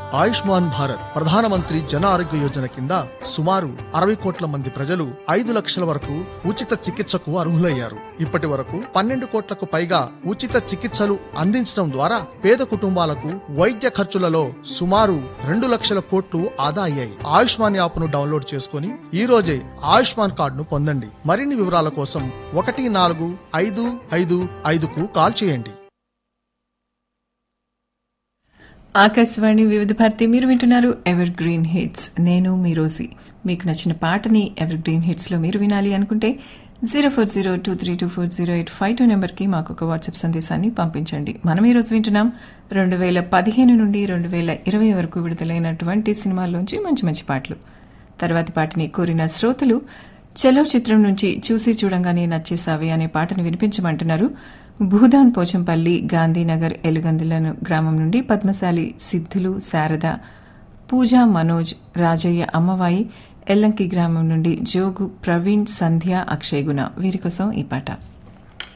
ఆయుష్మాన్ భారత్ ప్రధానమంత్రి జన ఆరోగ్య యోజన కింద సుమారు 60 కోట్ల మంది ప్రజలు 5 లక్షల వరకు ఉచిత చికిత్సకు అర్హులయ్యారు. ఇప్పటి వరకు 12 కోట్లకు పైగా ఉచిత చికిత్సలు అందించడం ద్వారా పేద కుటుంబాలకు వైద్య ఖర్చులలో సుమారు 2 లక్షల కోట్లు ఆదా అయ్యాయి. ఆయుష్మాన్ యాప్ ను డౌన్లోడ్ చేసుకుని ఈ రోజే ఆయుష్మాన్ కార్డును పొందండి. మరిన్ని వివరాల కోసం 14555కు కాల్ చేయండి. ఆకాశవాణి వివిధ భారతి మీరు వింటున్నారు ఎవర్ గ్రీన్ హిట్స్. నేను మీ రోజీ. మీకు నచ్చిన పాటని ఎవర్ గ్రీన్ హిట్స్ లో మీరు వినాలి అనుకుంటే 0402324085 నెంబర్కి మాకు ఒక వాట్సాప్ సందేశాన్ని పంపించండి. మనం ఈ రోజు వింటున్నాం 2015 నుండి 2020 వరకు విడుదలైనటువంటి సినిమాల్లోంచి మంచి మంచి పాటలు. తర్వాతి పాటని కోరిన శ్రోతలు చలో చిత్రం నుంచి చూసి చూడంగానే నచ్చేసావే అనే పాటను వినిపించమంటున్నారు. భూదాన్ పోచంపల్లి, గాంధీనగర్, ఎలుగందులను గ్రామం నుండి పద్మశాలి, సిద్ధులు, శారద, పూజా, మనోజ్, రాజయ్య, అమ్మవాయి, ఎల్లంకి గ్రామం నుండి జోగు, ప్రవీణ్, సంధ్య, అక్షయ్ గుణ వీరి కోసం ఈ పాట.